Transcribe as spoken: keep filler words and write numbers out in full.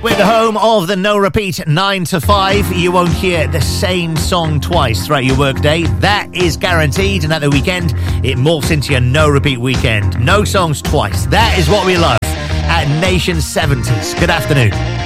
We're the home of the no repeat nine to five. You won't hear the same song twice throughout your workday. That is guaranteed. And at the weekend, it morphs into your no repeat weekend. No songs twice. That is what we love at Nation seventies. Good afternoon.